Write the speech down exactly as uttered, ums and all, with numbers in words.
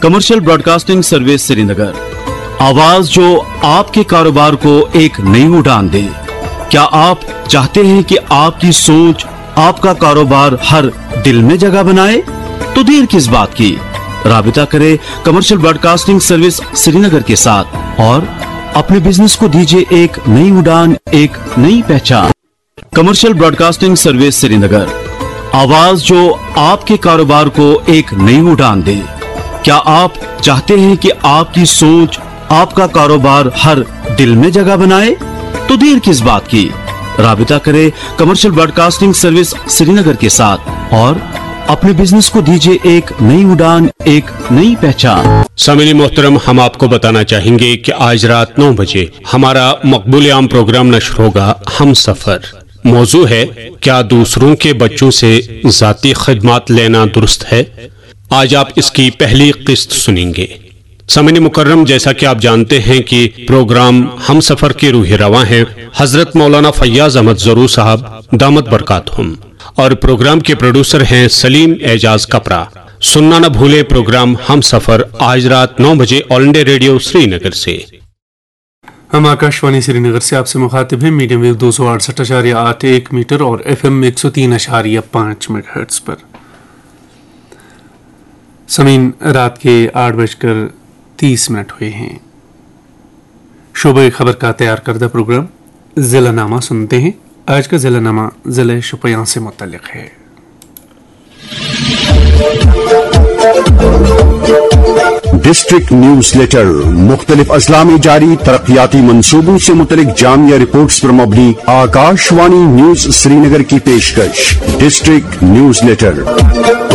Commercial broadcasting service Srinagar, आवाज जो आपके कारोबार को एक नई उड़ान दे। क्या आप चाहते हैं कि आपकी सोच आपका कारोबार हर दिल में जगह बनाए? तो देर किस बात की, राबिता करें कमर्शियल ब्रॉडकास्टिंग सर्विस श्रीनगर के साथ और अपने बिजनेस को दीजिए एक नई उड़ान, एक नई पहचान। कमर्शियल ब्रॉडकास्टिंग सर्विस श्रीनगर, आवाज जो आपके कारोबार को एक नई उड़ान दे। क्या आप चाहते हैं कि आपकी सोच आपका कारोबार हर दिल में जगह बनाए? तो देर किस बात की, राबिता करें कमर्शियल ब्रॉडकास्टिंग सर्विस श्रीनगर के साथ और अपने बिजनेस को दीजिए एक नई उड़ान, एक नई पहचान। सामीन मोहतरम, हम आपको बताना चाहेंगे कि आज रात नौ बजे हमारा मकबूल आम प्रोग्राम नश्र होगा, हम सफर। मौजू है, क्या दूसरों के बच्चों से जाती खिदमत लेना दुरुस्त है? आज आप इसकी पहली किस्त सुनेंगे। सामीन मुकर्रम, जैसा कि आप जानते हैं कि प्रोग्राम हम सफर के रूह रवां हैं हजरत मौलाना फैयाज अहमद ज़रूर साहब दामत बरकातहुम, और प्रोग्राम के प्रोड्यूसर हैं सलीम एजाज कपरा। सुनना न भूले प्रोग्राम हम सफर आज रात नौ बजे ऑल इंडिया रेडियो श्रीनगर से। हम आकाशवाणी श्रीनगर से आपसे मुखातिब हैं मीडियम वेव दो सौ अड़सठ अशारिया आठ एक मीटर और एफ एम एक सौ तीन अशारिया पाँच मेगाहर्ट्ज पर। समीन, रात के आठ बजकर तीस मिनट हुए हैं। शोबे खबर का तैयार करदा प्रोग्राम जिला नामा सुनते हैं। आज का जिला नामा जिले शुपियां से मुतल्लिक है। डिस्ट्रिक्ट न्यूज लेटर मुख्तलिफ अजला में जारी तरक्याती मंसूबों से मुतलिक जामिया रिपोर्ट्स पर मबनी आकाशवाणी न्यूज श्रीनगर की पेशकश। District news letter.